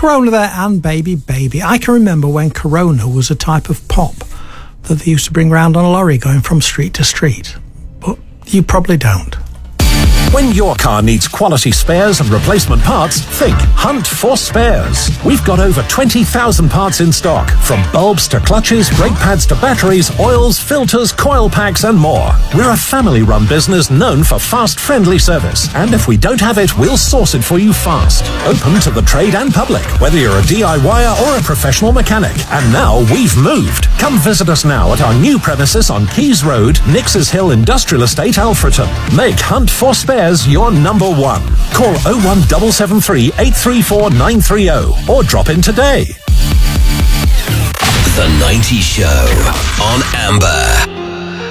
Corona there, and Baby Baby. I can remember when Corona was a type of pop that they used to bring round on a lorry going from street to street. But you probably don't. When your car needs quality spares and replacement parts, think Hunt for Spares. We've got over 20,000 parts in stock, from bulbs to clutches, brake pads to batteries, oils, filters, coil packs and more. We're a family-run business known for fast, friendly service. And if we don't have it, we'll source it for you fast. Open to the trade and public, whether you're a DIYer or a professional mechanic. And now we've moved. Come visit us now at our new premises on Keys Road, Nixes Hill Industrial Estate, Alfreton. Make Hunt for Spares your number one. Call 01773 834 930 or drop in today. The 90 Show on Amber.